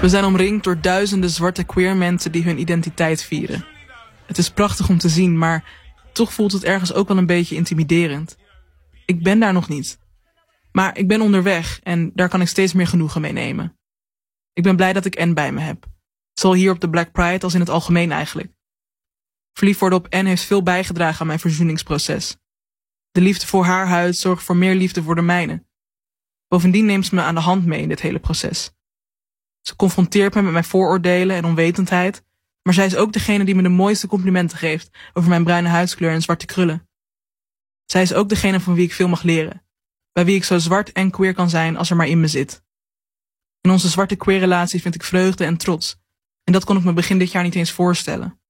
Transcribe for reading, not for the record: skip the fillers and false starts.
We zijn omringd door duizenden zwarte queer mensen die hun identiteit vieren. Het is prachtig om te zien, maar toch voelt het ergens ook wel een beetje intimiderend. Ik ben daar nog niet. Maar ik ben onderweg en daar kan ik steeds meer genoegen mee nemen. Ik ben blij dat ik N bij me heb. Zowel hier op de Black Pride als in het algemeen eigenlijk. Verliefd worden op N heeft veel bijgedragen aan mijn verzoeningsproces. De liefde voor haar huid zorgt voor meer liefde voor de mijne. Bovendien neemt ze me aan de hand mee in dit hele proces. Ze confronteert me met mijn vooroordelen en onwetendheid, maar zij is ook degene die me de mooiste complimenten geeft over mijn bruine huidskleur en zwarte krullen. Zij is ook degene van wie ik veel mag leren, bij wie ik zo zwart en queer kan zijn als er maar in me zit. In onze zwarte queer relatie vind ik vreugde en trots, en dat kon ik me begin dit jaar niet eens voorstellen.